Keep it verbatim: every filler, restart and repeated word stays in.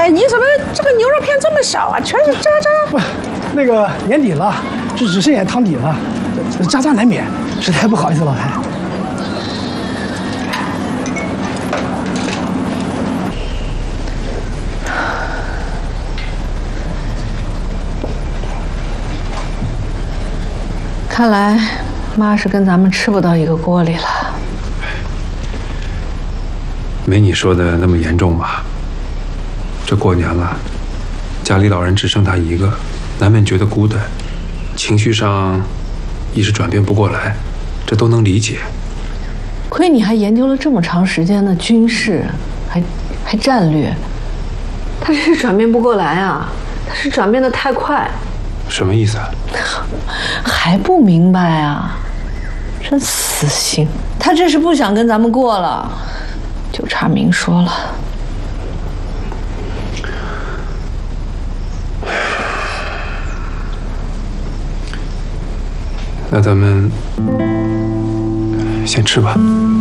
哎，你怎么这个牛肉片这么少啊？全是渣渣。 不，那个年底了，就只剩下汤底了，渣渣难免，实在不好意思，老太。 看来妈是跟咱们吃不到一个锅里了。 没你说的那么严重吧？这过年了，家里老人只剩他一个，难免觉得孤单，情绪上一时转变不过来，这都能理解。 亏你还研究了这么长时间的军事，还还战略，他是转变不过来啊，他是转变得太快。 什么意思啊？ 还不明白啊？真死心！他这是不想跟咱们过了，就差明说了。 那咱们先吃吧。